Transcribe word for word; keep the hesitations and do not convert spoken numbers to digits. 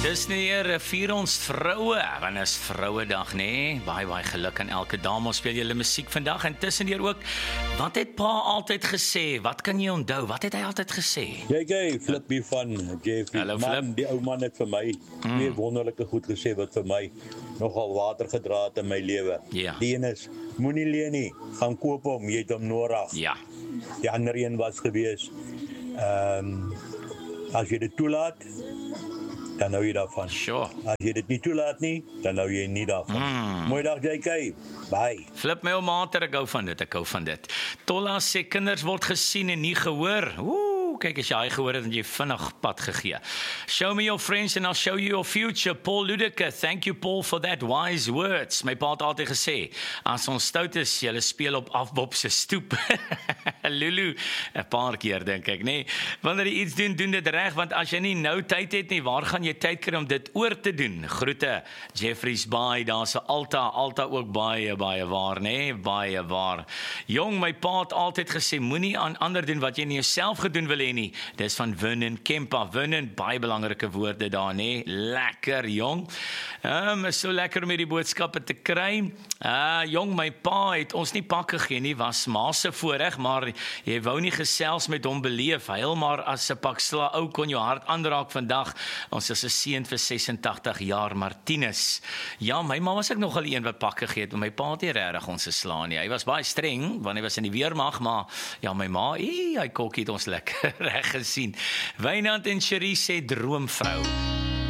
Dis nie eer vier ons vroue, want is Vrouedag, nee. Baie, baie geluk aan elke dame. Ons speel julle musiek vandag en tussendeur ook. Wat het pa altyd gesê? Wat kan jy onthou? Wat het hy altyd gesê? Jy gee Flippie van Jeffy. Hallo, Man, Flip. die ou man het vir my mm. twee wonderlike goed gesê wat vir my nogal water gedra het in my lewe. Ja. Die een is, moenie leen nie, gaan koop hom, jy het hom nodig. Ja. Die ander een was gewees, ehm um, as jy dit toelaat, dan hou jy daarvan. Sure. As jy dit nie toelaat nie, dan hou jy nie daarvan. Mm. Mooi dag, J K. Bye. Flip my om mater, ek hou van dit, ek hou van dit. Tolla sê kinders word gesien en nie gehoor. Woe, kyk as jy hy gehoor het en jy vinnig pad gegee. Show me your friends and I'll show you your future. Paul Ludeke, thank you Paul for that wise words. My pa het altyd gesê, as ons stout is, julle speel op Afbob se stoep. Lulu, 'n paar keer dink ek, nê. Nee. Wanneer jy iets doen, doen dit reg, want as jy nie nou tyd het nie, waar gaan jy tyd kry om dit oor te doen? Groete, Jeffrey's Bay, daar's 'n Alta, Alta ook baie baie waar, nê, nee, baie waar. Jong, my pa het altyd gesê, moenie aan ander doen wat jy nie jouself gedoen wil hê nie. Dis van Vernon Kempa. Vernon, baie belangrike woorde daar, nê. Nee. Lekker, jong. Um, is so lekker om hierdie boodskappe te kry. Uh, jong, my pa het ons nie pak gegee nie, was ma se voorreg, maar jy wou nie gesels met hom beleef. Heel maar as 'n pak sla ou kon jou hart aanraak vandag. Ons is 'n seun vir ses en tagtig jaar, Martinus. Ja, my ma was ek nogal een wat pak gegee het, en my pa het nie regtig ons geslaan nie. Hy was baie streng, want hy was in die weermag, maar ja, my ma, ee, hy kokkie het ons lekker reg gesien. Wynand en Cherie sê droomvrou.